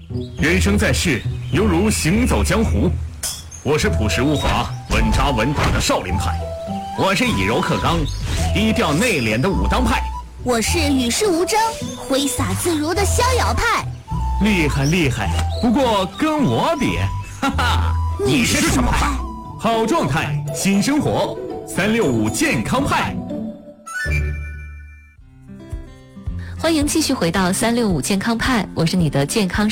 人生在世，犹如行走江湖。我是朴实无华、稳扎稳打的少林派，我是以柔克刚、低调内敛的武当派， 我是与世无争、挥洒自如的逍遥派。 厉害厉害，不过跟我比，哈哈， 你是什么派？ 好状态，新生活，365健康派。 欢迎继续回到365健康派，我是你的健康